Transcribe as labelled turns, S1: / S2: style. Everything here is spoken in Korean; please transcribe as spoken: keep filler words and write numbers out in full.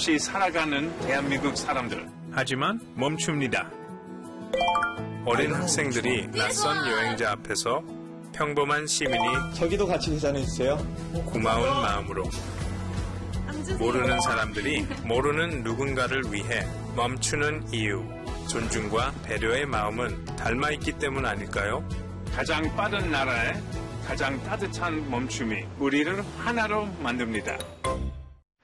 S1: 없이 살아가는 대한민국 사람들.
S2: 하지만 멈춥니다. 어린 학생들이 낯선 여행자 앞에서 평범한 시민이
S3: 저기도 같이 계산해주세요.
S2: 고마운 마음으로 모르는 사람들이 모르는 누군가를 위해 멈추는 이유, 존중과 배려의 마음은 닮아있기 때문 아닐까요?
S1: 가장 빠른 나라에 가장 따뜻한 멈춤이 우리를 하나로 만듭니다.